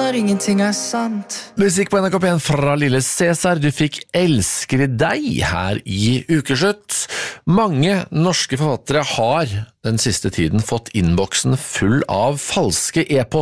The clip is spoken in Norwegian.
når ingenting sant. Musikk på NRK P1 fra Lille Cæsar. Du fikk Elsker deg her i Ukeslutt. Mange norske forfattere har den siste tiden fått innboksen full av falske e-poster